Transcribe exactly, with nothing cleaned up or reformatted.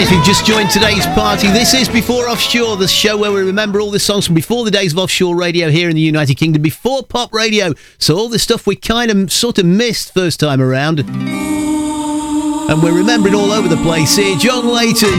If you've just joined today's party, this is Before Offshore, the show where we remember all the songs from before the days of offshore radio here in the United Kingdom, before pop radio. So all the stuff we kind of sort of missed first time around. And we're remembering all over the place here. John Layton,